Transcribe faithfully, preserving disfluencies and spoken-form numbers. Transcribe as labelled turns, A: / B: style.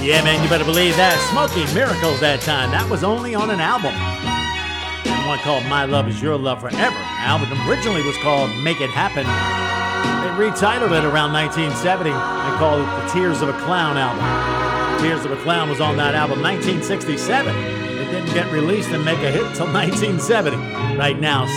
A: Yeah, man, you better believe that. Smokey Miracles that time. That was only on an album. And one called My Love Is Your Love Forever. The album originally was called Make It Happen. They retitled it around nineteen seventy. They called it the Tears of a Clown album. Tears of a Clown was on that album nineteen sixty-seven. It didn't get released and make a hit until nineteen seventy. Right now,